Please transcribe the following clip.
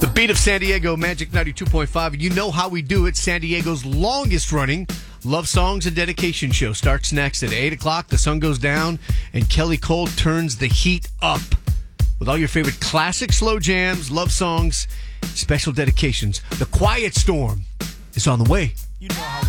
The beat of San Diego, Magic 92.5. You know how we do it. San Diego's longest running love songs and dedication show starts next at 8 o'clock. The sun goes down, and Kelly Cole turns the heat up with all your favorite classic slow jams, love songs, special dedications. The Quiet Storm is on the way. You know how